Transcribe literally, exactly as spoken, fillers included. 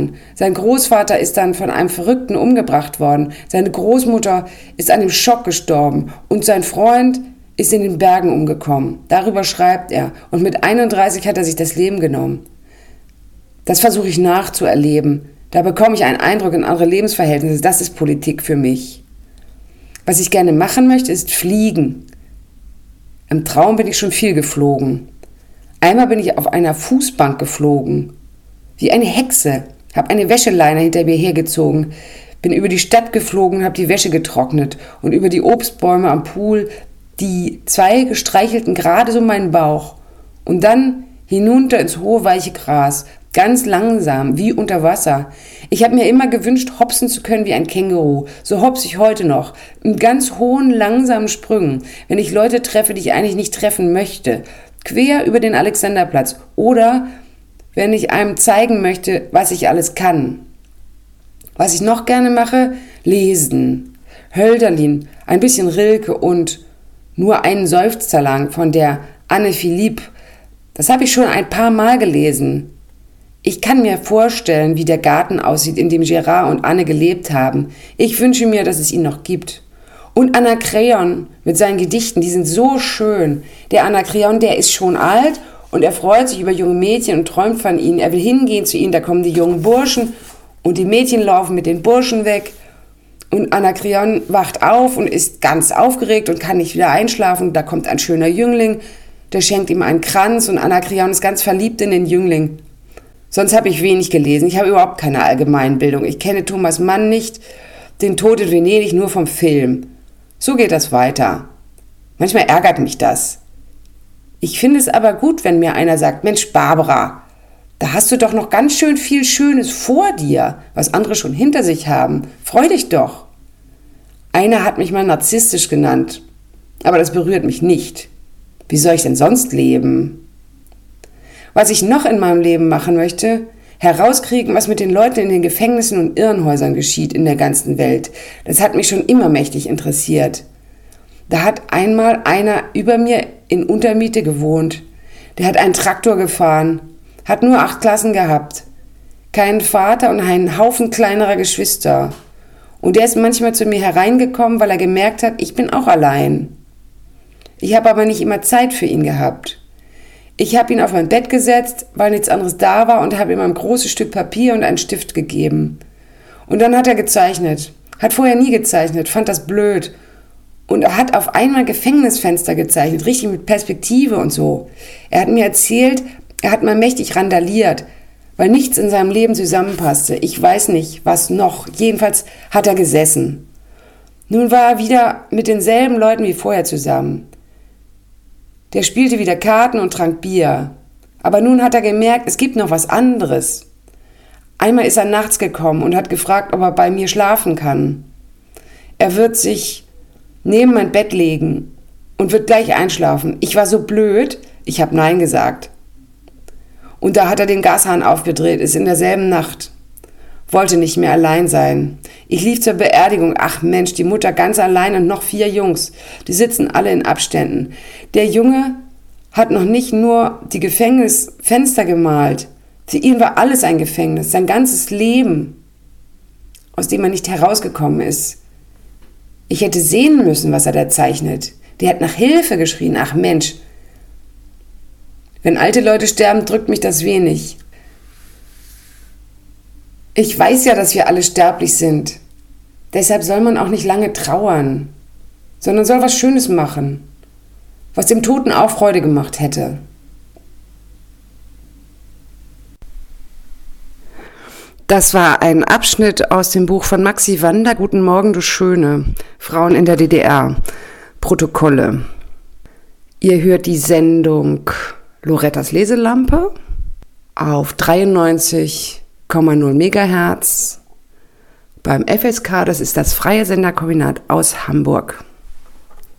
geboren. Sein Großvater ist dann von einem Verrückten umgebracht worden. Seine Großmutter ist an dem Schock gestorben. Und sein Freund ist in den Bergen umgekommen. Darüber schreibt er. Und mit einunddreißig hat er sich das Leben genommen. Das versuche ich nachzuerleben. Da bekomme ich einen Eindruck in andere Lebensverhältnisse. Das ist Politik für mich. Was ich gerne machen möchte, ist fliegen. Im Traum bin ich schon viel geflogen. Einmal bin ich auf einer Fußbank geflogen. Wie eine Hexe. Habe eine Wäscheleine hinter mir hergezogen. Bin über die Stadt geflogen, habe die Wäsche getrocknet. Und über die Obstbäume am Pool. Die Zweige streichelten gerade so meinen Bauch. Und dann hinunter ins hohe, weiche Gras. Ganz langsam, wie unter Wasser. Ich habe mir immer gewünscht, hopsen zu können wie ein Känguru. So hopse ich heute noch. In ganz hohen, langsamen Sprüngen. Wenn ich Leute treffe, die ich eigentlich nicht treffen möchte. Quer über den Alexanderplatz. Oder wenn ich einem zeigen möchte, was ich alles kann. Was ich noch gerne mache? Lesen. Hölderlin, ein bisschen Rilke und Nur einen Seufzer lang von der Anne Philippe. Das habe ich schon ein paar Mal gelesen. Ich kann mir vorstellen, wie der Garten aussieht, in dem Gerard und Anne gelebt haben. Ich wünsche mir, dass es ihn noch gibt. Und Anakreon mit seinen Gedichten, die sind so schön. Der Anakreon, der ist schon alt und er freut sich über junge Mädchen und träumt von ihnen. Er will hingehen zu ihnen, da kommen die jungen Burschen und die Mädchen laufen mit den Burschen weg. Und Anakreon wacht auf und ist ganz aufgeregt und kann nicht wieder einschlafen. Da kommt ein schöner Jüngling, der schenkt ihm einen Kranz und Anakreon ist ganz verliebt in den Jüngling. Sonst habe ich wenig gelesen. Ich habe überhaupt keine Allgemeinbildung. Ich kenne Thomas Mann nicht, den Tod in Venedig nur vom Film. So geht das weiter. Manchmal ärgert mich das. Ich finde es aber gut, wenn mir einer sagt, Mensch, Barbara, da hast du doch noch ganz schön viel Schönes vor dir, was andere schon hinter sich haben. Freu dich doch. Einer hat mich mal narzisstisch genannt, aber das berührt mich nicht. Wie soll ich denn sonst leben? Was ich noch in meinem Leben machen möchte, herauskriegen, was mit den Leuten in den Gefängnissen und Irrenhäusern geschieht in der ganzen Welt. Das hat mich schon immer mächtig interessiert. Da hat einmal einer über mir in Untermiete gewohnt. Der hat einen Traktor gefahren, hat nur acht Klassen gehabt, keinen Vater und einen Haufen kleinerer Geschwister. Und der ist manchmal zu mir hereingekommen, weil er gemerkt hat, ich bin auch allein. Ich habe aber nicht immer Zeit für ihn gehabt. Ich habe ihn auf mein Bett gesetzt, weil nichts anderes da war und habe ihm ein großes Stück Papier und einen Stift gegeben. Und dann hat er gezeichnet. Hat vorher nie gezeichnet, fand das blöd. Und er hat auf einmal Gefängnisfenster gezeichnet, richtig mit Perspektive und so. Er hat mir erzählt, er hat mal mächtig randaliert, weil nichts in seinem Leben zusammenpasste. Ich weiß nicht, was noch. Jedenfalls hat er gesessen. Nun war er wieder mit denselben Leuten wie vorher zusammen. Der spielte wieder Karten und trank Bier. Aber nun hat er gemerkt, es gibt noch was anderes. Einmal ist er nachts gekommen und hat gefragt, ob er bei mir schlafen kann. Er wird sich neben mein Bett legen und wird gleich einschlafen. Ich war so blöd, ich habe Nein gesagt. Und da hat er den Gashahn aufgedreht, ist in derselben Nacht. Wollte nicht mehr allein sein. Ich lief zur Beerdigung. Ach Mensch, die Mutter ganz allein und noch vier Jungs. Die sitzen alle in Abständen. Der Junge hat noch nicht nur die Gefängnisfenster gemalt. Für ihn war alles ein Gefängnis, sein ganzes Leben, aus dem er nicht herausgekommen ist. Ich hätte sehen müssen, was er da zeichnet. Der hat nach Hilfe geschrien. Ach Mensch, wenn alte Leute sterben, drückt mich das wenig. Ich weiß ja, dass wir alle sterblich sind. Deshalb soll man auch nicht lange trauern, sondern soll was Schönes machen, was dem Toten auch Freude gemacht hätte. Das war ein Abschnitt aus dem Buch von Maxi Wander, Guten Morgen, du Schöne, Frauen in der D D R, Protokolle. Ihr hört die Sendung Lorettas Leselampe auf dreiundneunzig Komma null Megahertz beim F S K, das ist das Freie Senderkombinat aus Hamburg.